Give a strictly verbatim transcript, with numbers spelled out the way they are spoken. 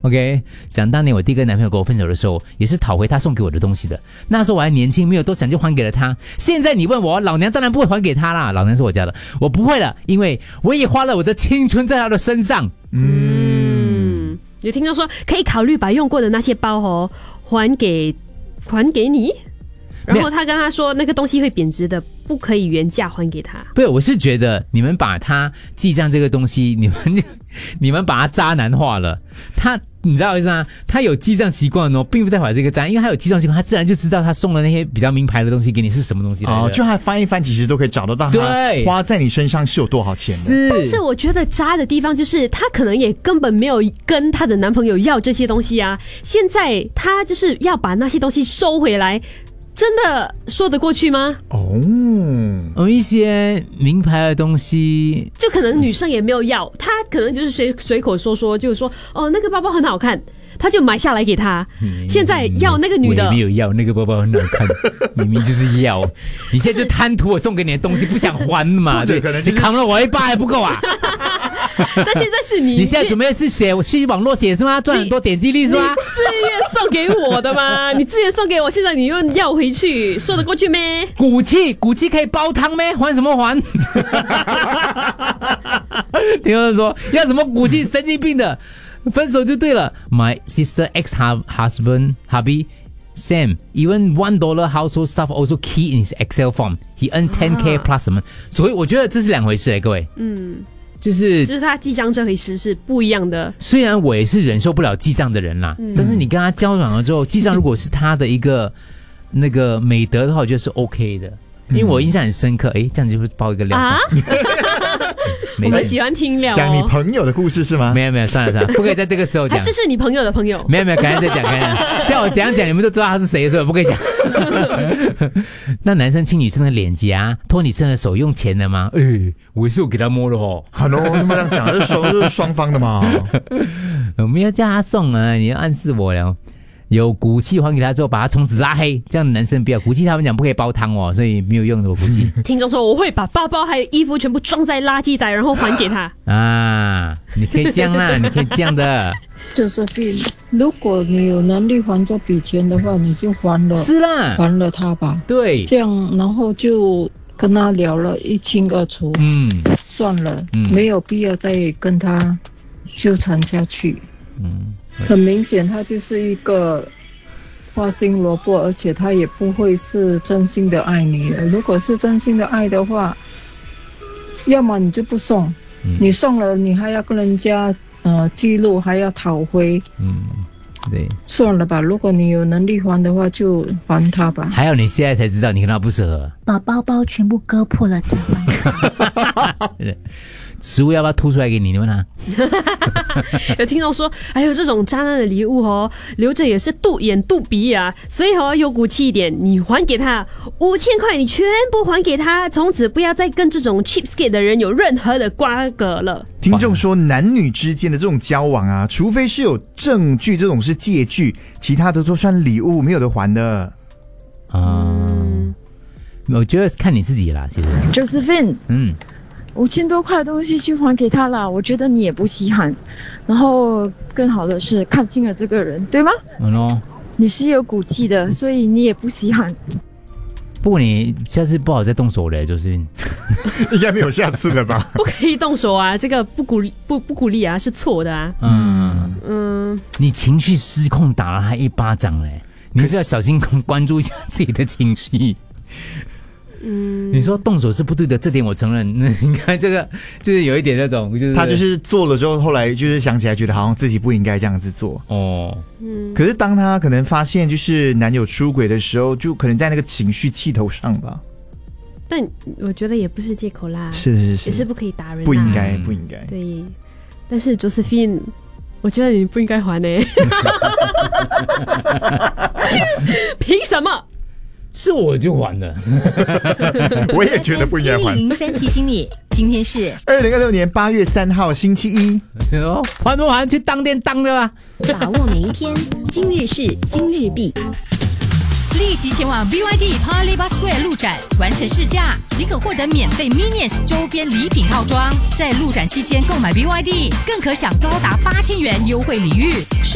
OK， 想当年我第一个男朋友跟我分手的时候，也是讨回他送给我的东西的。那时候我还年轻，没有多想就还给了他。现在你问我，老娘当然不会还给他啦，老娘是我家的，我不会了，因为我也花了我的青春在他的身上。 嗯，有听众说可以考虑把用过的那些包哦还给还给你。然后他跟他说那个东西会贬值的，不可以原价还给他。 不是，我是觉得你们把他记账这个东西，你们你们把他渣男化了。他你知道意思吗？他有记账习惯哦，并不代表这个渣，因为他有记账习惯，他自然就知道他送的那些比较名牌的东西给你是什么东西来的。 哦，就他翻一翻，其实都可以找得到， 对， 花在你身上是有多少钱的。 是， 但是我觉得渣的地方就是他可能也根本没有跟他的男朋友要这些东西啊，现在他就是要把那些东西收回来。真的说得过去吗？ 哦， 有一些名牌的东西， 就可能女生也没有要，她可能就是随随口说说，就是说哦那个包包很好看，她就买下来给他。嗯、现在要那个女的， 我也没有要那个包包很好看，明明就是要。你现在就贪图我送给你的东西，不想还嘛？ 对，可能、就是、 你扛了我一巴还不够啊！ 但现在是你， 你现在准备是写去网络写是吗？赚很多点击率是吗？ 自愿送给我的吗？你自愿送给我，现在你又要回去，说得过去咩？ 骨气，骨气可以煲汤咩？还什么还？听他说要什么骨气，神经病的，分手就对了。My sister ex husband hubby Sam even one dollar household stuff also key in his Excel form. He earned ten k plus 什么？所以我觉得这是两回事哎，各位。嗯。就是就是他记账这回事是不一样的。 虽然我也是忍受不了记账的人啦，嗯、但是你跟他交往了之后，记账如果是他的一个那个美德的话，我觉得是 OK 的。因为我印象很深刻，哎，这样就会爆一个料上。啊我们喜欢听料、哦， 讲你朋友的故事是吗？ 没有没有，算了算了，不可以在这个时候讲。 还是是你朋友的朋友？ 没有没有，赶快再讲，赶快。像我这样讲，你们都知道他是谁的时候，不可以讲。那男生亲女生的脸颊，拖女生的手，用钱的吗？哎，我也是有给他摸的哦。 Hello， 为什么这样讲？这手是双方的嘛。 我们要叫他送啊，你要暗示我了。有骨气还给他之后，把他从此拉黑，这样的男生不要骨气。他们讲不可以煲汤哦，所以没有用的。我估计听众说我会把包包还有衣服全部装在垃圾袋，然后还给他啊！你可以这样啦，你可以这样的。 就是如果你有能力还这笔钱的话，你就还了， 是啦， 还了他吧。 对， 这样然后就跟他聊了一清二楚。嗯，算了，嗯、没有必要再跟他纠缠下去。嗯。很明显他就是一个花心萝卜，而且他也不会是真心的爱你的。如果是真心的爱的话，要么你就不送、嗯、你送了你还要跟人家呃记录，还要讨回。嗯，对，算了吧，如果你有能力还的话就还他吧。 还有你现在才知道你跟他不适合， 把包包全部割破了怎么办？ 食物要不要吐出来给你？你问他。 有听众说，哎呦，这种渣男的礼物哦，留着也是肚眼肚鼻啊，所以哦，有骨气一点，你还给他五千块，你全部还给他，从此不要再跟这种 cheapskate 的人有任何的瓜葛了。 听众说，男女之间的这种交往啊，除非是有证据，这种是借据，其他的都算礼物，没有得还的。 嗯，我觉得看你自己啦，其实。 Josephine， 嗯。五千多块的东西去还给他了，我觉得你也不稀罕。然后更好的是看清了这个人，对吗？嗯咯，你是有骨气的，所以你也不稀罕。 不过你下次不好再动手了，就是应该没有下次了吧？ 不可以动手啊，这个不鼓励不不鼓励啊，是错的啊。 嗯嗯，你情绪失控打了他一巴掌嘞，你是要小心关注一下自己的情绪。嗯，你说动手是不对的，这点我承认。你看这个，就是有一点那种，就是他就是做了之后，后来就是想起来，觉得好像自己不应该这样子做。哦，嗯。可是当他可能发现就是男友出轨的时候，就可能在那个情绪气头上吧。 但我觉得也不是借口啦， 是是是， 也是不可以打人， 不应该不应该。 对，但是 Josephine， 我觉得你不应该还呢、欸。凭什么？ 是我就还了。 我也觉得不应该还。 零三提醒你，今天是二零二六年八月三号星期一。 还不还去当店当的吧。 把握每一天，今日事今日毕。立即前往 B Y D Paya-Lebar Square 路展，完成试驾即可获得免费 Minions 周边礼品套装。在路展期间购买 B Y D， 更可享高达八千元优惠礼遇。